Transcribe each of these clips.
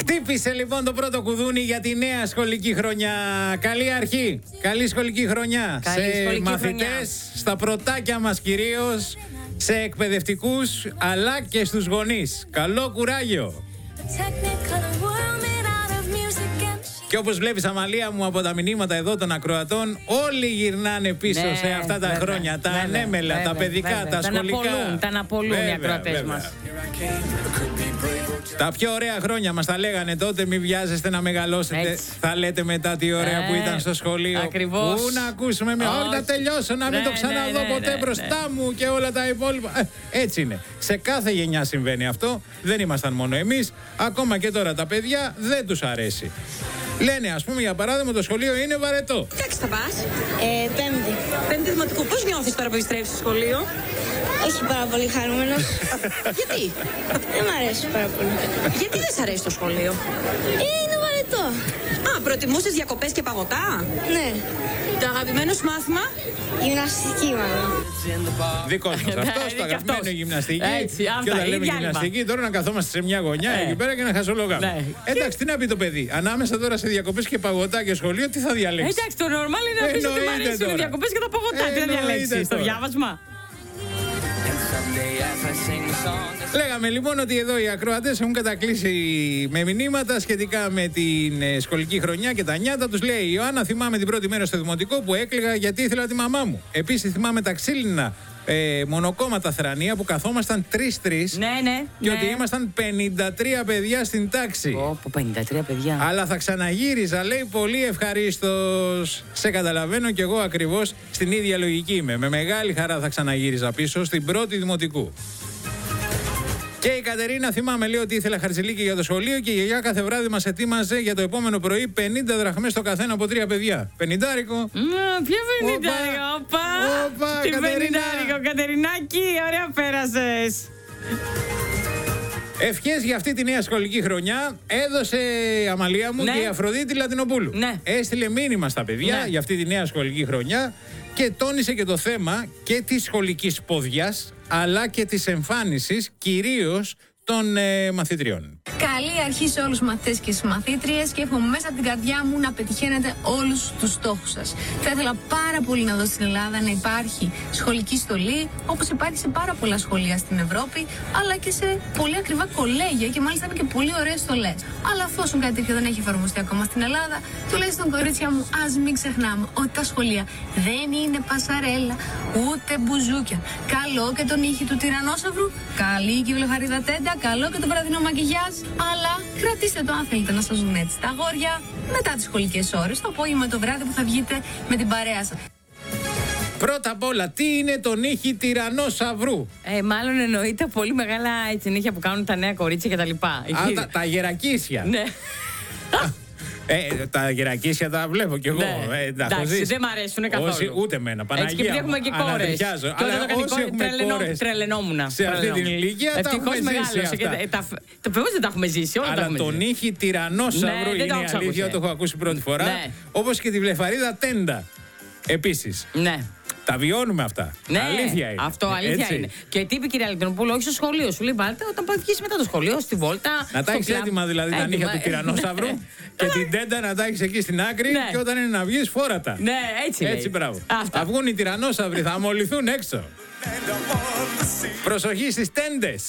Χτύπησε λοιπόν το πρώτο κουδούνι για τη νέα σχολική χρονιά. Καλή αρχή, καλή σχολική χρονιά. Σε μαθητές, στα πρωτάκια μας κυρίως, σε εκπαιδευτικούς αλλά και στους γονείς. Καλό κουράγιο. Και όπως βλέπεις, Αμαλία μου, από τα μηνύματα εδώ των ακροατών, όλοι γυρνάνε πίσω σε αυτά τα χρόνια. Τα ανέμελα, τα παιδικά, τα σχολικά. Τα αναπολούν οι ακροατές μας. Τα πιο ωραία χρόνια μας τα λέγανε τότε. Μην βιάζεστε να μεγαλώσετε. Έτσι. Θα λέτε μετά τι ωραία που ήταν στο σχολείο. Ακριβώς. Πού να ακούσουμε μια. Όχι, να τελειώσω, να μην το ξαναδώ ποτέ μπροστά μου και όλα τα υπόλοιπα. Έτσι είναι. Σε κάθε γενιά συμβαίνει αυτό. Δεν ήμασταν μόνο εμείς. Ακόμα και τώρα τα παιδιά δεν τους αρέσει. Λένε, ας πούμε, για παράδειγμα, το σχολείο είναι βαρετό. Τι τάξη θα πας? Πέμπτη. Πέμπτη δημοτικού. Πώς νιώθεις τώρα που επιστρέφεις στο σχολείο? Όχι πάρα πολύ χαρούμενος. Γιατί? Δεν μ' αρέσει πάρα πολύ. Γιατί δεν σ' αρέσει το σχολείο? Είναι βαρετό. Α, προτιμούσες διακοπές και παγωτά? Ναι. Το αγαπημένο σου μάθημα? Γυμναστική μάλλον. Δικός μας αυτός, το αγαπημένο γυμναστική. Και όταν λέμε γυμναστική, τώρα να καθόμαστε σε μια γωνιά εκεί πέρα και να χασολογάμε. Εντάξει, τι να πει το παιδί. Ανάμεσα τώρα σε διακοπές και παγωτά και σχολείο, τι θα διαλέξει? Εντάξει, το normal είναι να πεις ότι μ' αρέσουν οι διακοπές και τα παγωτά. Τι θα διαλέξεις, το διάβασμα? Λέγαμε λοιπόν ότι εδώ οι ακροατές έχουν κατακλείσει με μηνύματα σχετικά με την σχολική χρονιά και τα νιάτα τους. Λέει η Ιωάννα, θυμάμαι την πρώτη μέρα στο δημοτικό που έκλαιγα γιατί ήθελα τη μαμά μου. Επίσης θυμάμαι τα ξύλινα μονοκόμματα θρανία που καθόμασταν 3-3. Ναι. Και ότι ήμασταν 53 παιδιά στην τάξη. Ωπω, 53 παιδιά. Αλλά θα ξαναγύριζα, λέει, πολύ ευχαρίστως. Σε καταλαβαίνω κι εγώ ακριβώς, στην ίδια λογική είμαι. Με μεγάλη χαρά θα ξαναγύριζα πίσω στην πρώτη δημοτικού. Και η Κατερίνα, θυμάμαι, λέει, ότι ήθελα χαρτσιλίκι για το σχολείο και η γιαγιά κάθε βράδυ μας ετοίμαζε για το επόμενο πρωί 50 δραχμές το καθένα από 3 παιδιά. 50. Ποιο 50? Οπα! Τι 50, Κατερινάκη, ωραία πέρασες. Ευχές για αυτή τη νέα σχολική χρονιά έδωσε, Αμαλία μου, και η Αφροδίτη Λατινοπούλου. Έστειλε μήνυμα στα παιδιά για αυτή τη νέα σχολική χρονιά και τόνισε και το θέμα και της σχολικής ποδιάς αλλά και της εμφάνισης κυρίως των μαθητριών. Καλή αρχή σε όλους τους μαθητές και τις μαθήτριες και εύχομαι μέσα από την καρδιά μου να πετυχαίνετε όλους τους στόχους σας. Θα ήθελα πάρα πολύ να δω στην Ελλάδα να υπάρχει σχολική στολή, όπως υπάρχει σε πάρα πολλά σχολεία στην Ευρώπη, αλλά και σε πολύ ακριβά κολέγια και μάλιστα είναι και πολύ ωραίες στολές. Αλλά αφόσον κάτι τέτοιο δεν έχει εφαρμοστεί ακόμα στην Ελλάδα, τουλάχιστον, κορίτσια μου, ας μην ξεχνάμε ότι τα σχολεία δεν είναι πασαρέλα ούτε μπουζούκια. Καλό και τον ήχη του τυρανόσαυρου, καλή και η βλεφαρίδα τέντα, καλό και το βραδινό μακιγιάζ. Αλλά κρατήστε το αν θέλετε να σας δουν έτσι τα αγόρια μετά τις σχολικές ώρες, το απόγευμα το βράδυ που θα βγείτε με την παρέα σας. Πρώτα απ' όλα, τι είναι το νύχι τυρανόσαυρου? Μάλλον εννοεί τα πολύ μεγάλα νύχια που κάνουν τα νέα κορίτσια κτλ. Τα γερακίσια. Ναι. Τα γερακίσια τα βλέπω κι εγώ. Εντάξει, δεν μ' αρέσουν καθόλου. Ούτε εμένα. Παναγία. Έτσι, και έχουμε και κόρες. Αλλά όσοι έχουμε κόρες τρελαινόμουν. Σε αυτή την ηλικία τα έχουμε ζήσει αυτά. Βεβαίως δεν τα έχουμε ζήσει. Αλλά το νύχι τυρανόσαυρου είναι η αλήθεια, το έχω ακούσει πρώτη φορά. Όπως και τη βλεφαρίδα τέντα. Επίσης. Ναι. Τα βιώνουμε αυτά. Ναι, αλήθεια είναι. Αυτό αλήθεια είναι. Και τι είπε η κυρία Λιτινοπούλου, όχι στο σχολείο. Σου λέει, βάλτε όταν πάει βγει μετά το σχολείο, στη βόλτα. Να τα έχει έτοιμα δηλαδή τα νύχια του τυρανόσαυρου και την τέντα να τα έχει εκεί στην άκρη και όταν είναι να βγει, φόρατα. Ναι, έτσι. Έτσι, μπράβο. Θα βγουν οι τυρανόσαυροι, θα αμολυθούν έξω. Προσοχή στις τέντες.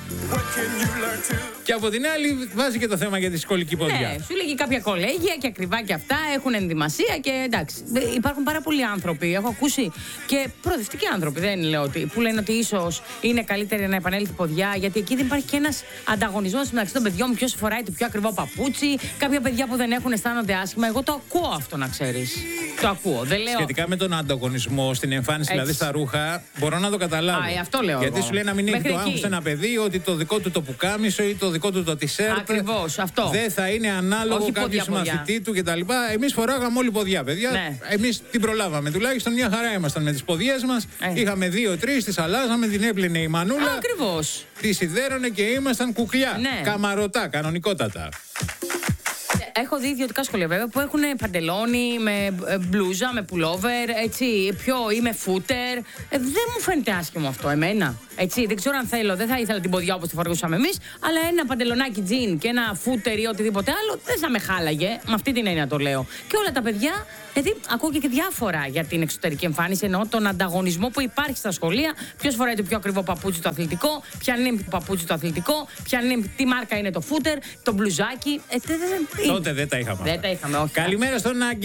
Και από την άλλη βάζει και το θέμα για τη σχολική ποδιά. Ναι, σου λέγει κάποια κολέγια και ακριβά και αυτά έχουν ενδυμασία και εντάξει. Υπάρχουν πάρα πολλοί άνθρωποι. Έχω ακούσει και προοδευτικοί άνθρωποι, δεν λέω ότι, που λένε ότι ίσως είναι καλύτερη να επανέλθει η ποδιά, γιατί εκεί δεν υπάρχει και ένας ανταγωνισμός μεταξύ των παιδιών. Ποιος φοράει το πιο ακριβό παπούτσι. Κάποια παιδιά που δεν έχουν αισθάνονται άσχημα. Εγώ το ακούω αυτό, να ξέρεις. Το ακούω. Δεν λέω... Σχετικά με τον ανταγωνισμό στην εμφάνιση, δηλαδή στα ρούχα, μπορώ να το καταλάβω. Αυτό λέω. Γιατί εγώ. Σου λέει να μην έχει το άγχος ένα παιδί ότι το δικό του το πουκάμισο ή το δικό του το τισέρτ. Ακριβώς, αυτό. Δεν θα είναι ανάλογο κάποιο μαθητή του κτλ. Εμείς φοράγαμε όλοι ποδιά, παιδιά. Ναι. Εμείς την προλάβαμε. Τουλάχιστον μια χαρά ήμασταν με τις ποδιές μας. Είχαμε 2-3, τις αλλάζαμε, την έπλαινε η μανούλα. Ακριβώς. Τη σιδέρωνε και ήμασταν κουκλιά. Ναι. Καμαρωτά, κανονικότατα. Έχω δει ιδιωτικά σχολεία βέβαια που έχουν παντελόνι με μπλούζα, με πουλόβερ, έτσι, πιο ή με φούτερ. Δεν μου φαίνεται άσχημο αυτό εμένα. Έτσι, δεν ξέρω αν θέλω, δεν θα ήθελα την ποδιά όπως τη φορούσαμε εμείς, αλλά ένα παντελονάκι τζιν και ένα φούτερ ή οτιδήποτε άλλο δεν θα με χάλαγε. Με αυτή την έννοια το λέω. Και όλα τα παιδιά, γιατί ακούω και διάφορα για την εξωτερική εμφάνιση, εννοώ τον ανταγωνισμό που υπάρχει στα σχολεία. Ποιος φοράει το πιο ακριβό παπούτσι το αθλητικό, ποια είναι το παπούτσι το αθλητικό, τι μάρκα είναι το φούτερ, το μπλουζάκι. Τότε δεν τα είχαμε. Δεν τα είχαμε, όχι. Καλημέρα στον Άγγελο.